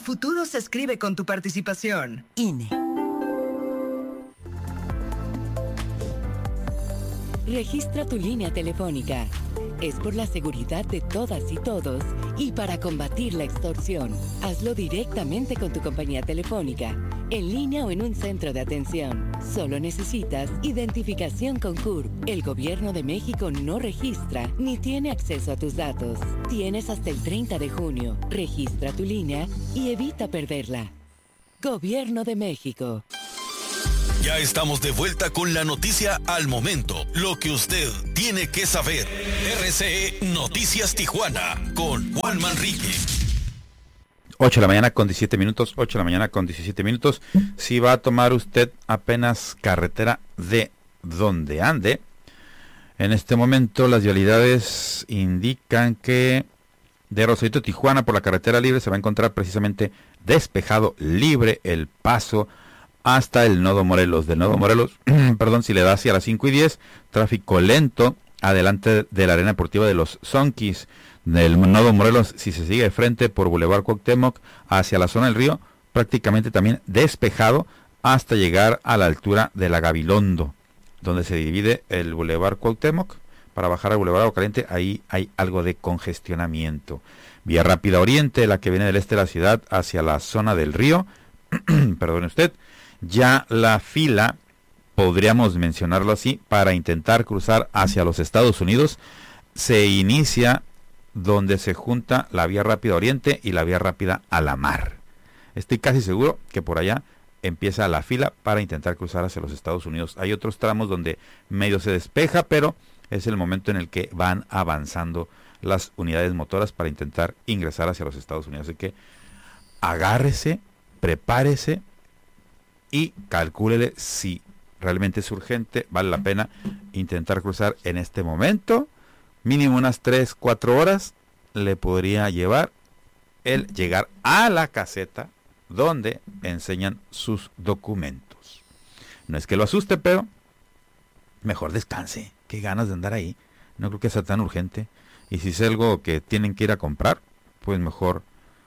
futuro se escribe con tu participación. INE. Registra tu línea telefónica. Es por la seguridad de todas y todos y para combatir la extorsión. Hazlo directamente con tu compañía telefónica, en línea o en un centro de atención. Solo necesitas identificación con CURP. El Gobierno de México no registra ni tiene acceso a tus datos. Tienes hasta el 30 de junio. Registra tu línea y evita perderla. Gobierno de México. Ya estamos de vuelta con la noticia al momento, lo que usted tiene que saber. RCE Noticias Tijuana con Juan Manrique. 8 de la mañana con 17 minutos, 8 de la mañana con 17 minutos. Si va a tomar usted apenas carretera de donde ande, en este momento las vialidades indican que de Rosarito, Tijuana, por la carretera libre se va a encontrar precisamente despejado, libre el paso hasta el Nodo Morelos. Del Nodo Morelos, perdón, si le da hacia las 5:10, tráfico lento adelante de la Arena Deportiva de los Zonkis. Del Nodo Morelos, si se sigue de frente por Boulevard Cuauhtémoc hacia la zona del río, prácticamente también despejado hasta llegar a la altura de la Gabilondo, donde se divide el Boulevard Cuauhtémoc para bajar al Boulevard Agua Caliente. Ahí hay algo de congestionamiento. Vía rápida oriente, la que viene del este de la ciudad hacia la zona del río, perdone usted, ya la fila, podríamos mencionarlo así, para intentar cruzar hacia los Estados Unidos, se inicia donde se junta la vía rápida oriente y la vía rápida a la mar. Estoy casi seguro que por allá empieza la fila para intentar cruzar hacia los Estados Unidos. Hay otros tramos donde medio se despeja, pero es el momento en el que van avanzando las unidades motoras para intentar ingresar hacia los Estados Unidos. Así que agárrese, prepárese y calcúlele si realmente es urgente, vale la pena intentar cruzar en este momento. Mínimo unas 3-4 horas le podría llevar el llegar a la caseta donde enseñan sus documentos. No es que lo asuste, pero mejor descanse. Qué ganas de andar ahí. No creo que sea tan urgente. Y si es algo que tienen que ir a comprar, pues mejor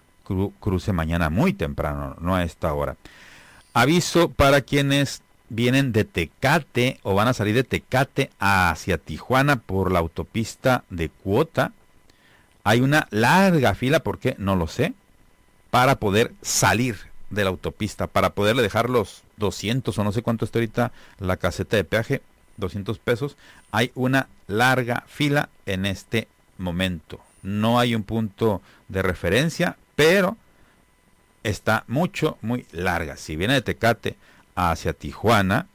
cruce mañana muy temprano, no a esta hora. Aviso para quienes vienen de Tecate o van a salir de Tecate hacia Tijuana por la autopista de Cuota. Hay una larga fila, ¿por qué? No lo sé, para poder salir de la autopista, para poderle dejar los 200 o no sé cuánto está ahorita la caseta de peaje, 200 pesos. Hay una larga fila en este momento. No hay un punto de referencia, pero está muy larga. Si viene de Tecate hacia Tijuana,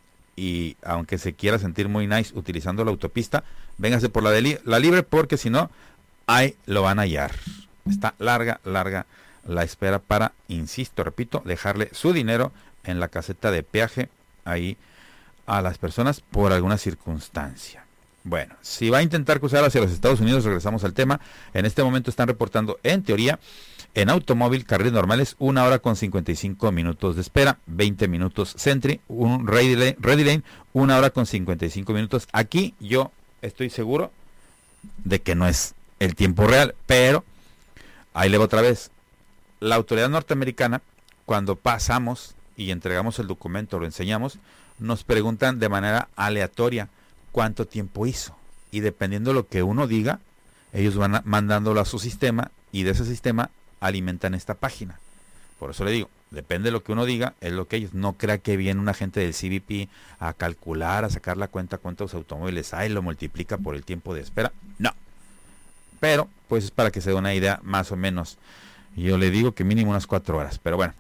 y aunque se quiera sentir muy nice utilizando la autopista, véngase por la libre, porque si no, ahí lo van a hallar. Está larga la espera para, insisto, repito, dejarle su dinero en la caseta de peaje ahí a las personas por alguna circunstancia. Bueno, si va a intentar cruzar hacia los Estados Unidos, regresamos al tema. En este momento están reportando, en teoría, en automóvil, carriles normales, 1 hora con 55 minutos de espera, 20 minutos Sentry, un Ready Lane, 1 hora con 55 minutos. Aquí yo estoy seguro de que no es el tiempo real, pero ahí le va otra vez. La autoridad norteamericana, cuando pasamos y entregamos el documento, lo enseñamos, nos preguntan de manera aleatoria cuánto tiempo hizo. Y dependiendo de lo que uno diga, ellos van mandándolo a su sistema y de ese sistema alimentan esta página. Por eso le digo, depende de lo que uno diga, es lo que ellos. No crea que viene un agente del CBP a calcular, a sacar la cuenta cuántos automóviles hay, lo multiplica por el tiempo de espera. No. Pero, pues es para que se dé una idea más o menos. Yo le digo que mínimo unas 4 horas, pero bueno.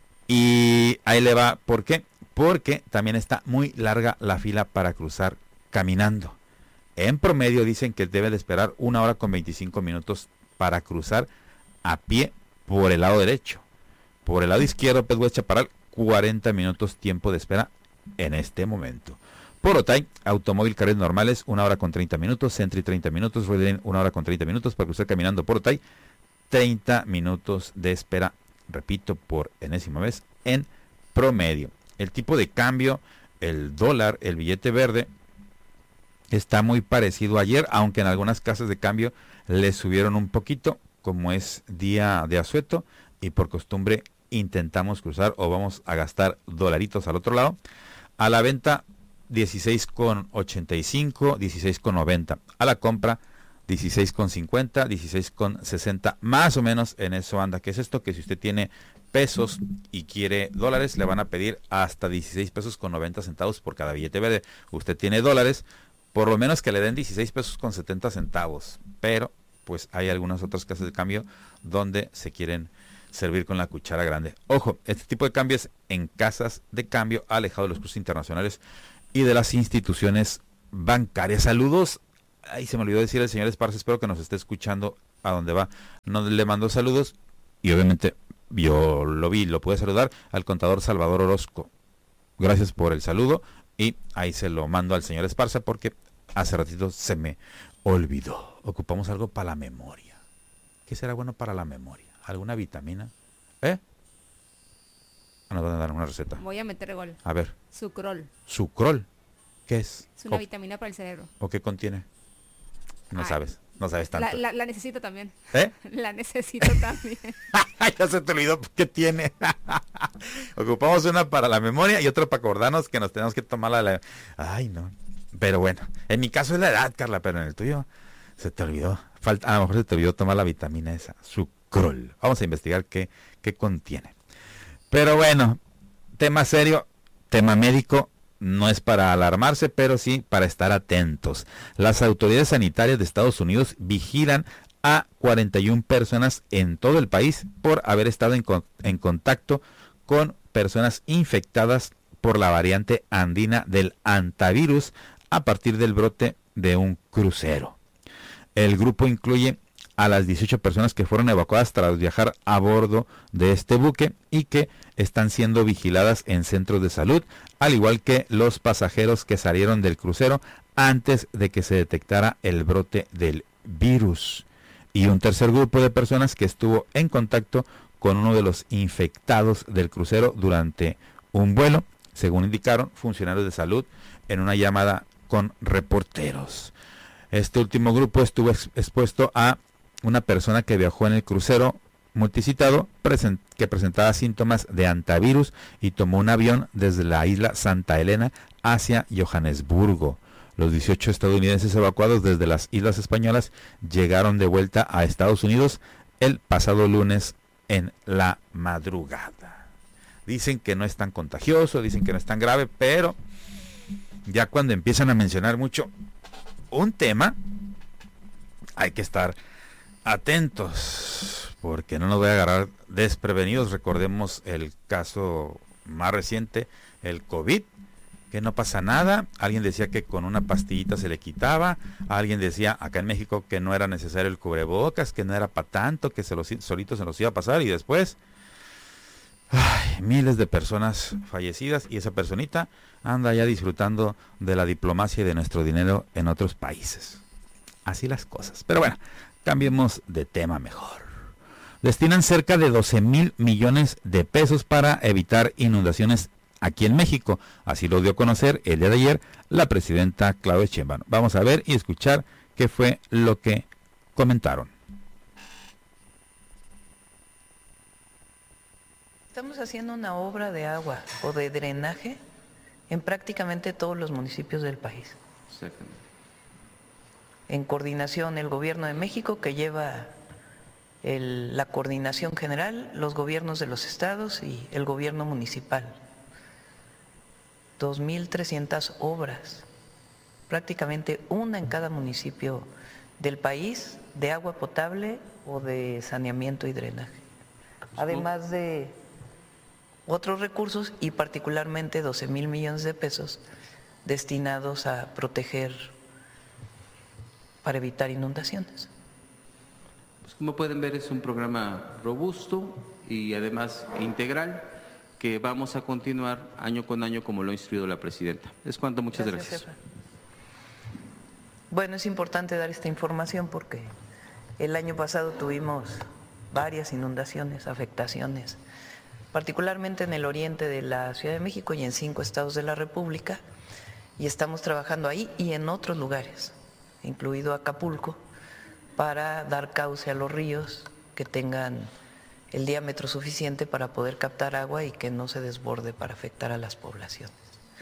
Y ahí le va, ¿por qué? Porque también está muy larga la fila para cruzar caminando. En promedio dicen que debe de esperar 1 hora con 25 minutos para cruzar a pie por el lado derecho. Por el lado izquierdo, Pedro Chaparral, 40 minutos tiempo de espera en este momento. Por Otay, automóvil, carriles normales, 1 hora con 30 minutos, Sentry 30 minutos, Ready Lane 1 hora con 30 minutos, para cruzar caminando por Otay, 30 minutos de espera, repito, por enésima vez, en promedio. El tipo de cambio, el dólar, el billete verde, está muy parecido a ayer, aunque en algunas casas de cambio le subieron un poquito, como es día de asueto. y por costumbre intentamos cruzar o vamos a gastar dolaritos al otro lado. A la venta 16,85, 16,90. A la compra 16,50, 16,60. Más o menos en eso anda. ¿Qué es esto? Que si usted tiene pesos y quiere dólares, le van a pedir hasta 16 pesos con 90 centavos por cada billete verde. Usted tiene dólares, por lo menos que le den 16 pesos con 70 centavos. Pero pues hay algunas otras casas de cambio donde se quieren servir con la cuchara grande. Ojo, este tipo de cambios en casas de cambio alejado de los cruces internacionales y de las instituciones bancarias. Saludos. Ay, se me olvidó decir al señor Esparza, espero que nos esté escuchando a donde va. No le mando saludos y obviamente yo lo pude saludar al contador Salvador Orozco. Gracias por el saludo y ahí se lo mando al señor Esparza porque hace ratito se me olvidó. Ocupamos algo para la memoria. ¿Qué será bueno para la memoria? ¿Alguna vitamina? Nos van a dar una receta. Voy a meter gol. A ver. Sucrol. ¿Sucrol? ¿Qué es? Es una vitamina para el cerebro. ¿O qué contiene? No sabes tanto. La necesito también. ¿Eh? La necesito también. Ya se te olvidó qué tiene. Ocupamos una para la memoria y otra para acordarnos que nos tenemos que tomar la... Ay, no. Pero bueno, en mi caso es la edad, Carla, pero en el tuyo se te olvidó. A lo mejor se te olvidó tomar la vitamina esa, Sucrol. Vamos a investigar qué contiene. Pero bueno, tema serio, tema médico. No es para alarmarse, pero sí para estar atentos. Las autoridades sanitarias de Estados Unidos vigilan a 41 personas en todo el país por haber estado en contacto con personas infectadas por la variante andina del hantavirus a partir del brote de un crucero. El grupo incluye a las 18 personas que fueron evacuadas tras viajar a bordo de este buque y que están siendo vigiladas en centros de salud, al igual que los pasajeros que salieron del crucero antes de que se detectara el brote del virus. Y un tercer grupo de personas que estuvo en contacto con uno de los infectados del crucero durante un vuelo, según indicaron funcionarios de salud en una llamada con reporteros. Este último grupo estuvo expuesto a una persona que viajó en el crucero multicitado que presentaba síntomas de hantavirus y tomó un avión desde la isla Santa Elena hacia Johannesburgo. Los 18 estadounidenses evacuados desde las islas españolas llegaron de vuelta a Estados Unidos el pasado lunes en la madrugada. Dicen que no es tan contagioso, dicen que no es tan grave, pero ya cuando empiezan a mencionar mucho un tema, hay que estar atentos, porque no nos voy a agarrar desprevenidos. Recordemos el caso más reciente, el COVID, que no pasa nada. Alguien decía que con una pastillita se le quitaba. Alguien decía acá en México que no era necesario el cubrebocas, que no era para tanto, que solito se nos iba a pasar. Y después, miles de personas fallecidas y esa personita anda ya disfrutando de la diplomacia y de nuestro dinero en otros países. Así las cosas. Pero bueno, cambiemos de tema mejor. Destinan cerca de 12,000 millones de pesos para evitar inundaciones aquí en México. Así lo dio a conocer el día de ayer la presidenta Claudia Sheinbaum. Vamos a ver y escuchar qué fue lo que comentaron. Estamos haciendo una obra de agua o de drenaje en prácticamente todos los municipios del país. En coordinación el gobierno de México, que lleva la coordinación general, los gobiernos de los estados y el gobierno municipal. 2,300 obras, prácticamente una en cada municipio del país, de agua potable o de saneamiento y drenaje. Además de otros recursos y particularmente 12,000 millones de pesos destinados a proteger para evitar inundaciones. Pues como pueden ver, es un programa robusto y además integral que vamos a continuar año con año como lo ha instruido la presidenta. Es cuanto, muchas gracias. Jefa. Bueno, es importante dar esta información porque el año pasado tuvimos varias inundaciones, afectaciones, particularmente en el oriente de la Ciudad de México y en 5 estados de la República, y estamos trabajando ahí y en otros lugares, incluido Acapulco, para dar cauce a los ríos que tengan el diámetro suficiente para poder captar agua y que no se desborde para afectar a las poblaciones.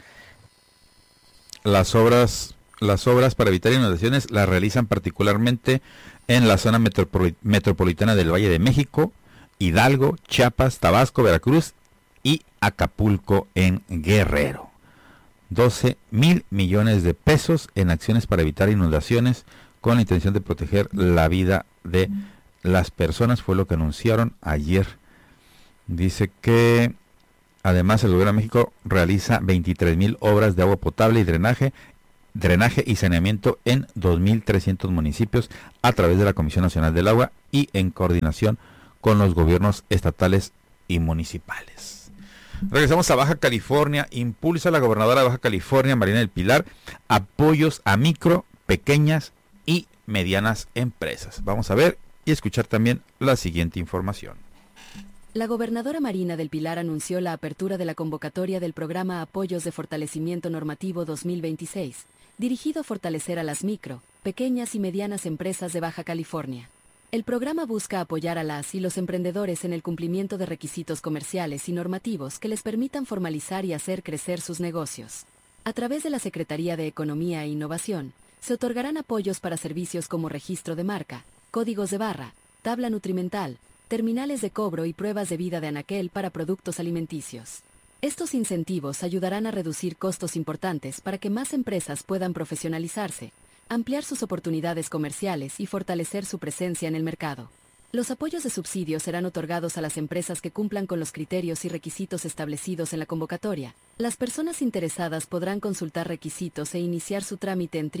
Las obras para evitar inundaciones las realizan particularmente en la zona metropolitana del Valle de México, Hidalgo, Chiapas, Tabasco, Veracruz y Acapulco en Guerrero. 12,000 millones de pesos en acciones para evitar inundaciones con la intención de proteger la vida de las personas, fue lo que anunciaron ayer. Dice que además el gobierno de México realiza 23,000 obras de agua potable y drenaje y saneamiento en 2,300 municipios a través de la Comisión Nacional del Agua y en coordinación con los gobiernos estatales y municipales. Regresamos a Baja California. Impulsa la gobernadora de Baja California, Marina del Pilar, apoyos a micro, pequeñas y medianas empresas. Vamos a ver y escuchar también la siguiente información. La gobernadora Marina del Pilar anunció la apertura de la convocatoria del programa Apoyos de Fortalecimiento Normativo 2026, dirigido a fortalecer a las micro, pequeñas y medianas empresas de Baja California. El programa busca apoyar a las y los emprendedores en el cumplimiento de requisitos comerciales y normativos que les permitan formalizar y hacer crecer sus negocios. A través de la Secretaría de Economía e Innovación, se otorgarán apoyos para servicios como registro de marca, códigos de barra, tabla nutrimental, terminales de cobro y pruebas de vida de anaquel para productos alimenticios. Estos incentivos ayudarán a reducir costos importantes para que más empresas puedan profesionalizarse, ampliar sus oportunidades comerciales y fortalecer su presencia en el mercado. Los apoyos de subsidio serán otorgados a las empresas que cumplan con los criterios y requisitos establecidos en la convocatoria. Las personas interesadas podrán consultar requisitos e iniciar su trámite en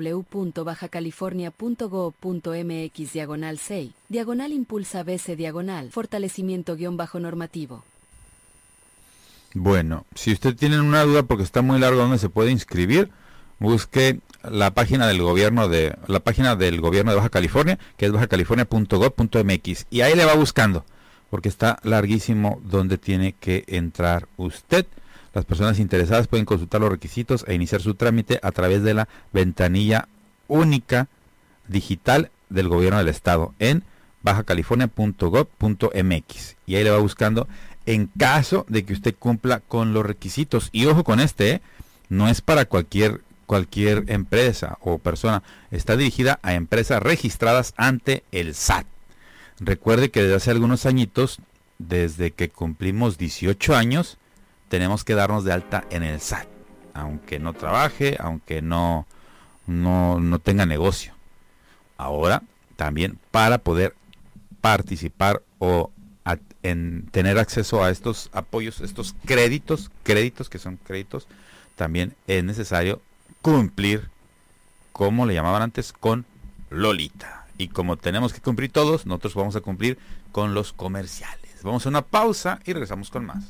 www.bajacalifornia.gov.mx/SEI, /impulsa BC /fortalecimiento-normativo. Bueno, si usted tiene una duda porque está muy largo donde se puede inscribir, busque la página del gobierno de Baja California, que es bajacalifornia.gov.mx, y ahí le va buscando, porque está larguísimo donde tiene que entrar usted. Las personas interesadas pueden consultar los requisitos e iniciar su trámite a través de la ventanilla única digital del gobierno del estado en bajacalifornia.gov.mx, y ahí le va buscando en caso de que usted cumpla con los requisitos. Y ojo con no es para cualquier empresa o persona, está dirigida a empresas registradas ante el SAT. Recuerde que desde hace algunos añitos, desde que cumplimos 18 años, tenemos que darnos de alta en el SAT, aunque no trabaje, aunque no tenga negocio. Ahora, también para poder participar o en tener acceso a estos apoyos, estos créditos que son créditos, también es necesario cumplir, como le llamaban antes, con Lolita. Y como tenemos que cumplir todos, nosotros vamos a cumplir con los comerciales. Vamos a una pausa y regresamos con más.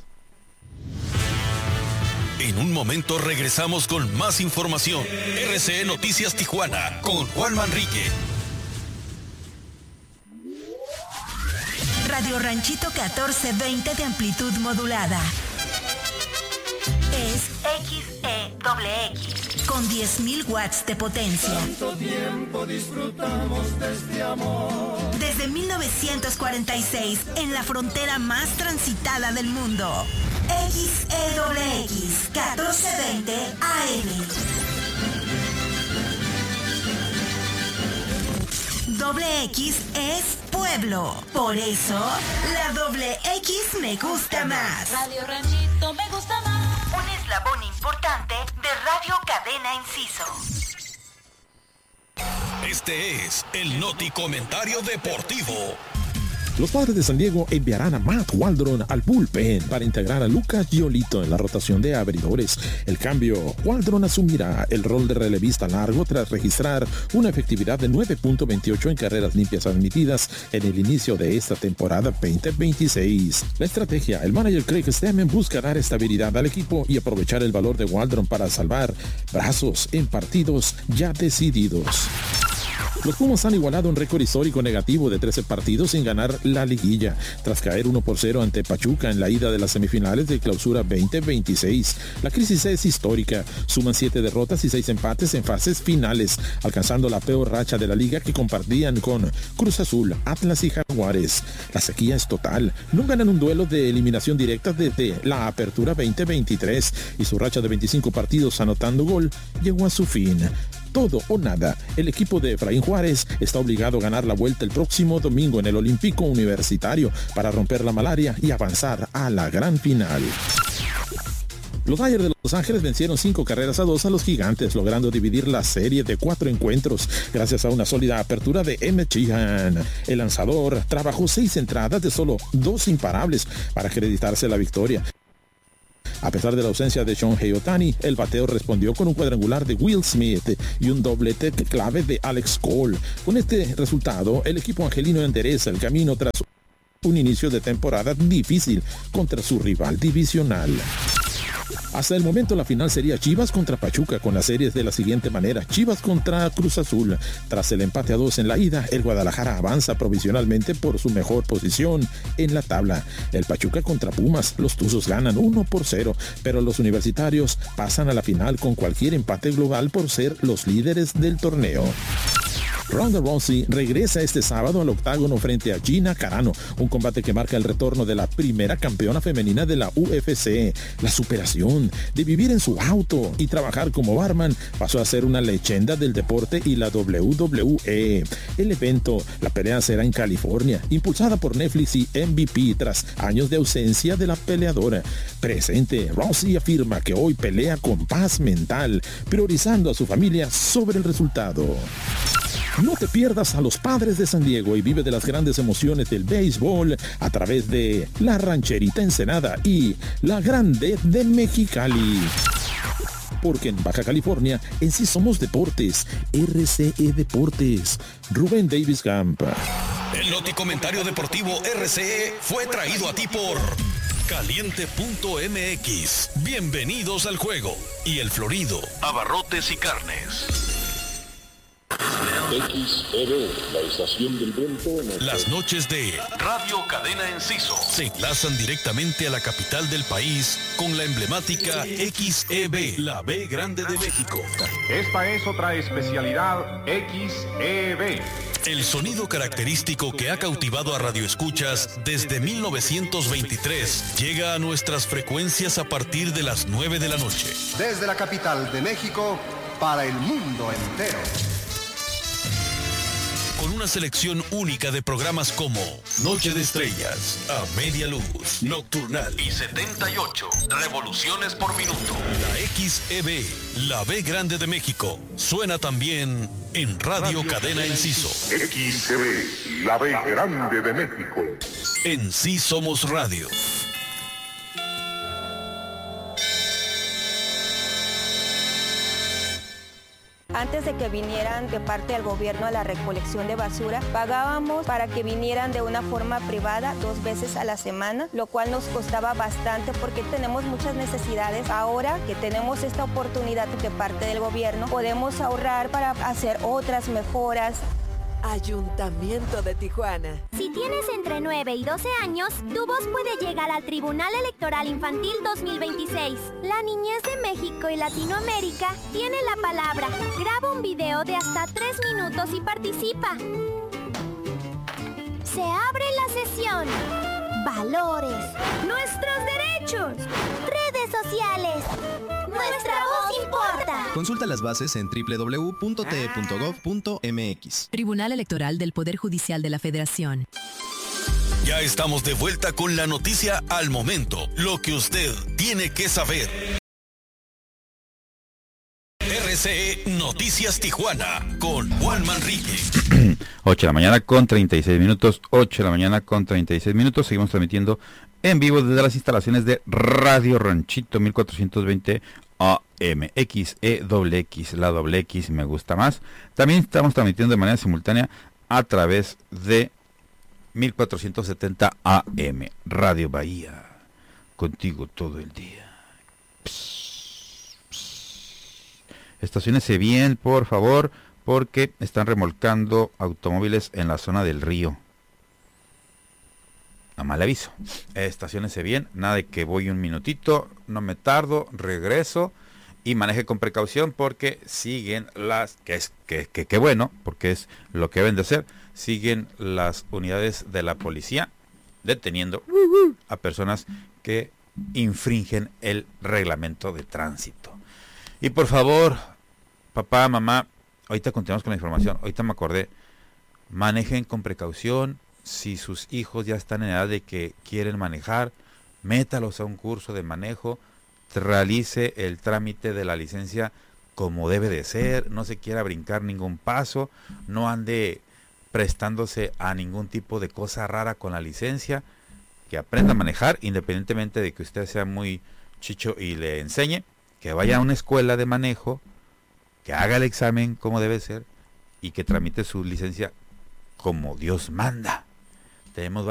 En un momento regresamos con más información. RCE Noticias Tijuana con Juan Manrique. Radio Ranchito 1420 de amplitud modulada. Es XEXX con 10,000 watts de potencia. ¿Cuánto tiempo disfrutamos de este amor? Desde 1946, en la frontera más transitada del mundo. XEXX 1420 AM. Doble X es pueblo. Por eso, la doble X me gusta más. Radio Ranchito me gusta más. Un eslabón importante de Radio Cadena Inciso. Este es el Noti Comentario Deportivo. Los Padres de San Diego enviarán a Matt Waldron al bullpen para integrar a Lucas Giolito en la rotación de abridores. El cambio, Waldron asumirá el rol de relevista largo tras registrar una efectividad de 9.28 en carreras limpias admitidas en el inicio de esta temporada 2026. La estrategia, el manager Craig Stammen busca dar estabilidad al equipo y aprovechar el valor de Waldron para salvar brazos en partidos ya decididos. Los Pumas han igualado un récord histórico negativo de 13 partidos sin ganar la liguilla, tras caer 1-0 ante Pachuca en la ida de las semifinales de Clausura 2026. La crisis es histórica, suman 7 derrotas y 6 empates en fases finales, alcanzando la peor racha de la liga que compartían con Cruz Azul, Atlas y Jaguares. La sequía es total, no ganan un duelo de eliminación directa desde la apertura 2023 y su racha de 25 partidos anotando gol llegó a su fin. Todo o nada, el equipo de Efraín Juárez está obligado a ganar la vuelta el próximo domingo en el Olímpico Universitario para romper la malaria y avanzar a la gran final. Los Dodgers de Los Ángeles vencieron 5-2 a los Gigantes, logrando dividir la serie de 4 encuentros gracias a una sólida apertura de Emmett Sheehan. El lanzador trabajó 6 entradas de solo 2 imparables para acreditarse la victoria. A pesar de la ausencia de Shohei Ohtani, el bateo respondió con un cuadrangular de Will Smith y un doblete clave de Alex Cole. Con este resultado, el equipo angelino endereza el camino tras un inicio de temporada difícil contra su rival divisional. Hasta el momento la final sería Chivas contra Pachuca, con las series de la siguiente manera: Chivas contra Cruz Azul. Tras el empate a 2 en la ida, el Guadalajara avanza provisionalmente por su mejor posición en la tabla. El Pachuca contra Pumas, los Tuzos ganan 1-0, pero los universitarios pasan a la final con cualquier empate global por ser los líderes del torneo. Ronda Rousey regresa este sábado al octágono frente a Gina Carano, un combate que marca el retorno de la primera campeona femenina de la UFC. La superación de vivir en su auto y trabajar como barman pasó a ser una leyenda del deporte y la WWE. El evento, la pelea será en California, impulsada por Netflix y MVP tras años de ausencia de la peleadora. Presente, Rousey afirma que hoy pelea con paz mental, priorizando a su familia sobre el resultado. No te pierdas a los Padres de San Diego y vive de las grandes emociones del béisbol a través de la Rancherita Ensenada y la Grande de Mexicali. Porque en Baja California en sí somos deportes. RCE Deportes. Rubén Davis Camp. El noticomentario deportivo RCE fue traído a ti por Caliente.mx. Bienvenidos al juego. Y El Florido, abarrotes y carnes. XEB, la estación del viento. Las noches de Radio Cadena Enciso se enlazan directamente a la capital del país con la emblemática XEB, la B Grande de México. Esta es otra especialidad XEB. El sonido característico que ha cautivado a radioescuchas desde 1923 llega a nuestras frecuencias a partir de las 9 de la noche. Desde la capital de México para el mundo entero. Con una selección única de programas como Noche de Estrellas, A Media Luz, Nocturnal y 78 revoluciones por minuto. La XEB, la B Grande de México, suena también en Radio Cadena Enciso. XEB, la B Grande de México. En Sí Somos Radio. Antes de que vinieran de parte del gobierno a la recolección de basura, pagábamos para que vinieran de una forma privada 2 veces a la semana, lo cual nos costaba bastante porque tenemos muchas necesidades. Ahora que tenemos esta oportunidad de parte del gobierno, podemos ahorrar para hacer otras mejoras. Ayuntamiento de Tijuana. Si tienes entre 9 y 12 años, tu voz puede llegar al Tribunal Electoral Infantil 2026. La niñez de México y Latinoamérica tiene la palabra. Graba un video de hasta 3 minutos y participa. Se abre la sesión. Valores. Nuestros derechos. Redes sociales. Nuestra voz importa. Consulta las bases en www.te.gov.mx. Tribunal Electoral del Poder Judicial de la Federación. Ya estamos de vuelta con la noticia al momento, lo que usted tiene que saber. RCE Noticias Tijuana con Juan Manrique. 8 de la mañana con 36 minutos. 8 de la mañana con 36 minutos. Seguimos transmitiendo en vivo desde las instalaciones de Radio Ranchito 1420 AM. XEXX, la doble X me gusta más. También estamos transmitiendo de manera simultánea a través de 1470 AM. Radio Bahía. Contigo todo el día. Estaciónese bien, por favor, porque están remolcando automóviles en la zona del río. A mal aviso. Estaciónese bien, nada de que voy un minutito, no me tardo, regreso y maneje con precaución porque siguen las, que bueno, porque es lo que deben de hacer, siguen las unidades de la policía deteniendo a personas que infringen el reglamento de tránsito. Y por favor, papá, mamá, ahorita continuamos con la información, ahorita me acordé, manejen con precaución. Si sus hijos ya están en edad de que quieren manejar, métalos a un curso de manejo, realice el trámite de la licencia como debe de ser, no se quiera brincar ningún paso, no ande prestándose a ningún tipo de cosa rara con la licencia, que aprenda a manejar, independientemente de que usted sea muy chicho y le enseñe, que vaya a una escuela de manejo, que haga el examen como debe ser y que tramite su licencia como Dios manda. Tenemos